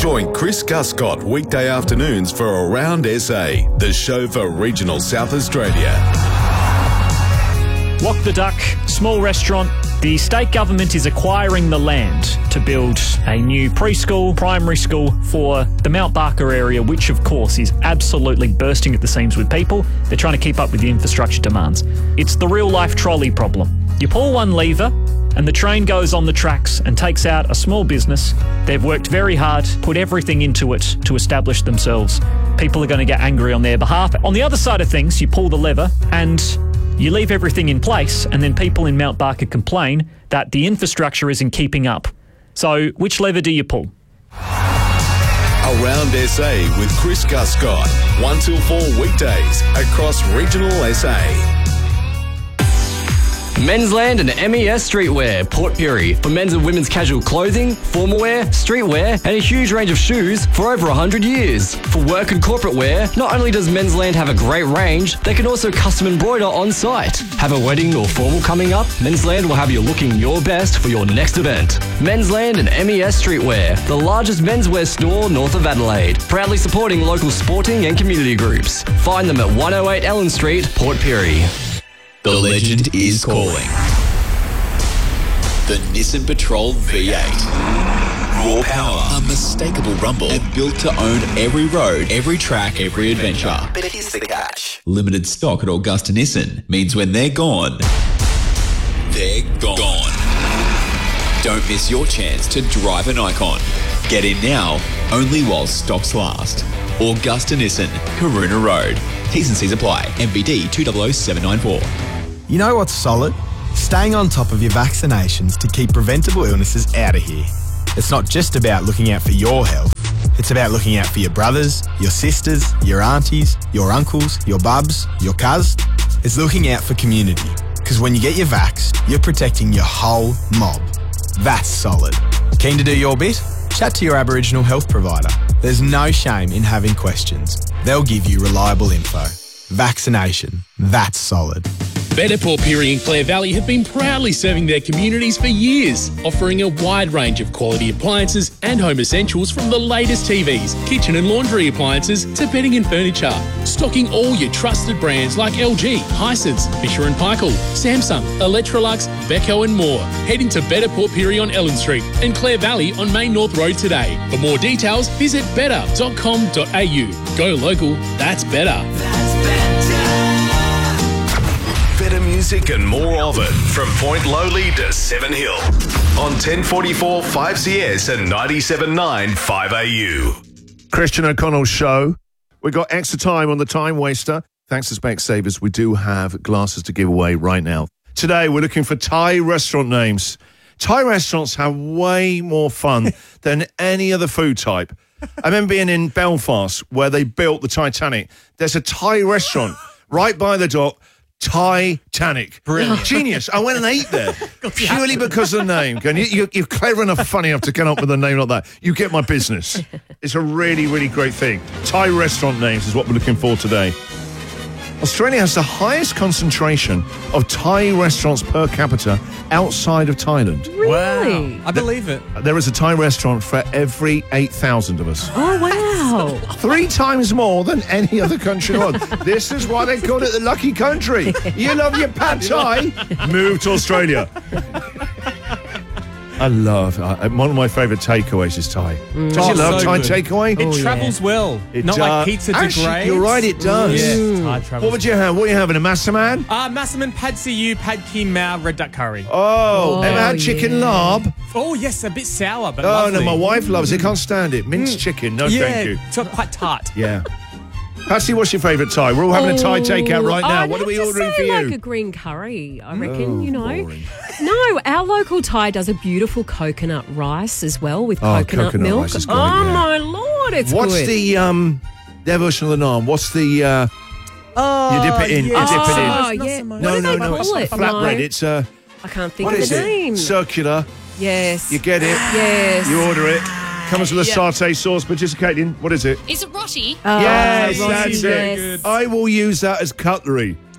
Join Chris Guscott weekday afternoons for Around SA, the show for regional South Australia. Walk the Duck, small restaurant. The state government is acquiring the land to build a new preschool, primary school for the Mount Barker area, which of course is absolutely bursting at the seams with people. They're trying to keep up with the infrastructure demands. It's the real-life trolley problem. You pull one lever and the train goes on the tracks and takes out a small business. They've worked very hard, put everything into it to establish themselves. People are going to get angry on their behalf. On the other side of things, you pull the lever and you leave everything in place, and then people in Mount Barker complain that the infrastructure isn't keeping up. So which lever do you pull? Around SA with Chris Guscott, 1 till 4 weekdays across regional SA. Mensland and MES Streetwear, Port Pirie, for men's and women's casual clothing, formal wear, streetwear, and a huge range of shoes for over 100 years. For work and corporate wear, not only does Mensland have a great range, they can also custom embroider on site. Have a wedding or formal coming up? Mensland will have you looking your best for your next event. Mensland and MES Streetwear, the largest menswear store north of Adelaide, proudly supporting local sporting and community groups. Find them at 108 Ellen Street, Port Pirie. The legend is calling. The Nissan Patrol V8. Raw power, unmistakable rumble, and built to own every road, every track, every adventure. But here's the catch. Limited stock at Augusta Nissan means when they're gone, they're gone. Don't miss your chance to drive an icon. Get in now, only while stocks last. Augusta Nissan, Karuna Road. T's and C's apply. MBD 200794. You know what's solid? Staying on top of your vaccinations to keep preventable illnesses out of here. It's not just about looking out for your health. It's about looking out for your brothers, your sisters, your aunties, your uncles, your bubs, your cuz. It's looking out for community. Because when you get your vaxxed, you're protecting your whole mob. That's solid. Keen to do your bit? Chat to your Aboriginal health provider. There's no shame in having questions. They'll give you reliable info. Vaccination. That's solid. Better Port Pirie and Clare Valley have been proudly serving their communities for years, offering a wide range of quality appliances and home essentials from the latest TVs, kitchen and laundry appliances to bedding and furniture. Stocking all your trusted brands like LG, Hisense, Fisher & Paykel, Samsung, Electrolux, Beko and more. Head into Better Port Pirie on Ellen Street and Clare Valley on Main North Road today. For more details, visit better.com.au. Go local, that's better. Better music and more of it from Point Lowly to Seven Hill on 1044 5CS and 97.9 5AU. Christian O'Connell's show. We got extra time on the Time Waster. Thanks to Specsavers, we do have glasses to give away right now. Today, we're looking for Thai restaurant names. Thai restaurants have way more fun than any other food type. I remember being in Belfast where they built the Titanic. There's a Thai restaurant right by the dock. Titanic. Brilliant. Genius. I went and ate there purely because of the name. You're clever enough, funny enough to come up with a name like that. You get my business. It's a really, really great thing. Thai restaurant names is what we're looking for today. Australia has the highest concentration of Thai restaurants per capita outside of Thailand. Really? Wow. I believe it. There is a Thai restaurant for every 8,000 of us. Oh, wow. 3 times more than any other country in the world. This is why they call it the lucky country. You love your pad Thai? Move to Australia. I love one of my favourite takeaways is Thai. Don't you love Thai takeaway? It travels well. It Not does. like pizza degrades. Actually, you're right, it does. Yeah, Thai travels. What would you have? What are you having? A Massaman? Massaman, Pad See Ew, Pad Kim Mao, red duck curry. Oh, ever had chicken larb? Oh, yes, a bit sour, but Oh, lovely. no, my wife loves it. Can't stand it. Minced chicken. No, thank you. It's quite tart. Yeah. Patsy, what's your favourite Thai? We're all having a Thai takeout right now. What are we ordering for you? like a green curry, I reckon, Boring. No, our local Thai does a beautiful coconut rice as well with coconut milk. Rice is good, my Lord, it's What's good. their version of the naan? What's the, you dip it in, you dip it in. Oh, yeah. No, What do they call it's it? flatbread. It's I can't think what of is the name. it? Circular. Yes. You get it. Yes. You order it. Comes with a satay sauce, but just Caitlin, what is it? Is it roti? Yes, roti, that's yes. it. I will use that as cutlery.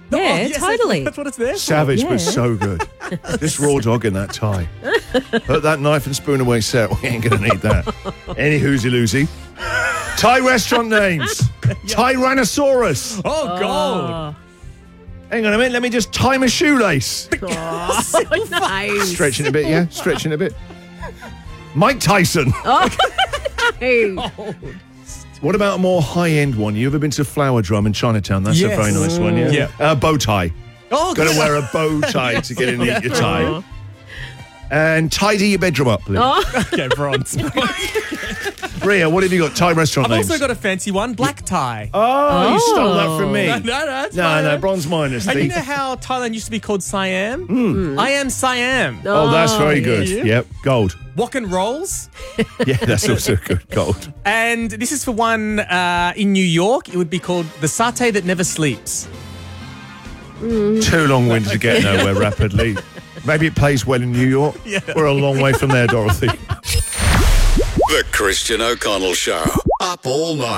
Yeah, yes, totally. That's what it's there for. Savage, Yeah. but so good. This raw dog in that tie. Put that knife and spoon away, Sarah. We ain't going to need that. Any hoozy-loozy. Thai restaurant names. Tyrannosaurus. Oh, gold. Hang on a minute. Let me just tie my shoelace. Oh, nice. Stretching a bit, yeah? Stretching a bit. Mike Tyson. Hey. What about a more high-end one? You ever been to Flower Drum in Chinatown? That's a Yes. very nice one, yeah? Yeah. Bow tie. Oh, Got to wear a bow tie to get in and eat your tie. And tidy your bedroom up, Liv. Okay, bronze. Ria, what have you got? Thai restaurant I've names. also got a fancy one, black tie. Oh, you stole that from me. No, it's fine. No, bronze minus. And you thief. know how Thailand used to be called Siam? I am Siam. Oh, that's very good. yeah. Yep, gold. Wok and rolls. Yeah, that's also good. Gold. And this is for one in New York. It would be called the satay that never sleeps. Too long-winded to get nowhere rapidly. Maybe it pays well in New York. Yeah. We're a long way from there, Dorothy. The Christian O'Connell Show. Up all night.